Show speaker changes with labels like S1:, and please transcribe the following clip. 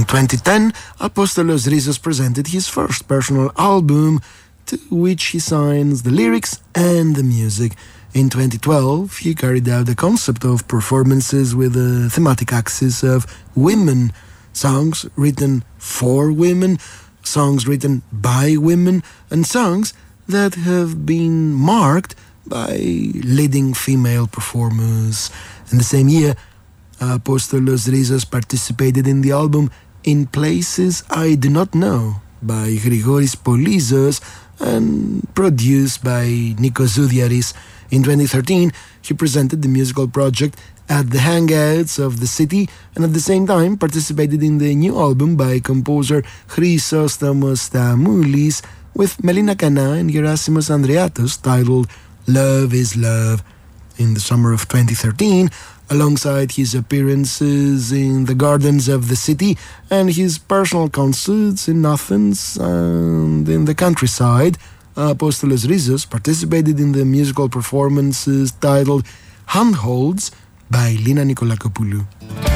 S1: In 2010, Apostolos Rizos presented his first personal album, to which he signs the lyrics and the music. In 2012, he carried out the concept of performances with a thematic axis of women, songs written for women, songs written by women, and songs that have been marked by leading female performers. In the same year, Apostolos Rizos participated in the album In Places I Do Not Know by Grigoris Polizos and produced by Nikos Zoudiaris. In 2013, he presented the musical project at the Hangouts of the City and at the same time participated in the new album by composer Chrysostomos Stamoulis with Melina Kana and Gerasimos Andreatos titled Love is Love. In the summer of 2013, alongside his appearances in the gardens of the city and his personal concerts in Athens and in the countryside, Apostolos Rizos participated in the musical performances titled Handholds by Lina Nikolakopoulou.